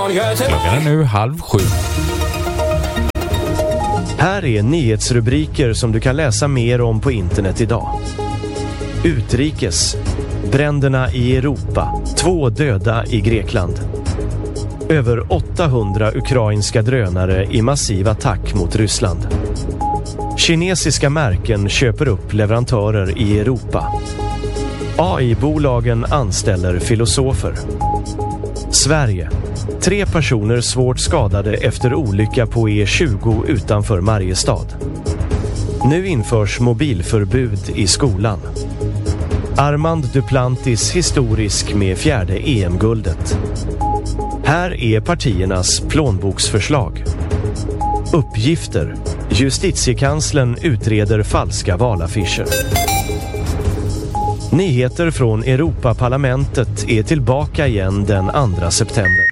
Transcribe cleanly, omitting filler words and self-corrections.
Klockan är nu 6:30. Här är nyhetsrubriker som du kan läsa mer om på internet idag. Utrikes. Bränderna i Europa. 2 döda i Grekland. Över 800 ukrainska drönare i massiv attack mot Ryssland. Kinesiska märken köper upp leverantörer i Europa. AI-bolagen anställer filosofer. Sverige. 3 personer svårt skadade efter olycka på E20 utanför Mariestad. Nu införs mobilförbud i skolan. Armand Duplantis historisk med 4:e EM-guldet. Här är partiernas plånboksförslag. Uppgifter. Justitiekanslern utreder falska valaffischer. Nyheter från Europaparlamentet är tillbaka igen den 2 september.